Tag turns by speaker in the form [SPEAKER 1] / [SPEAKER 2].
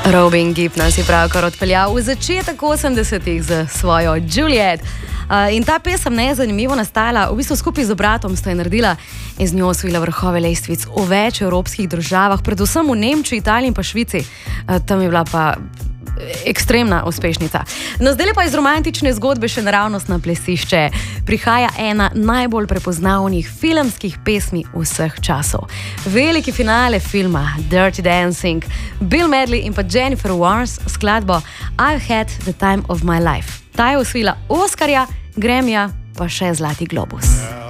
[SPEAKER 1] Robin Gibb nas je pravkar odpeljal v začetek 80-ih z svojo Juliet. In ta pesem ne je zanimivo nastala, v bistvu skupaj z bratom sta je naredila in z njo osvojila vrhove lestvic v več evropskih državah, predvsem v Nemčiji, Italiji in pa Švici. Tam je bila pa ekstremna uspešnica. No, zdaj pa iz romantične zgodbe še naravnost na plesišče. Prihaja ena najbolj prepoznavnih filmskih pesmi vseh časov. Veliki finale filma Dirty Dancing, Bill Medley in pa Jennifer Warnes skladbo I've Had the Time of My Life. Ta je osvojila Oskarja, Grammyja pa še Zlati globus.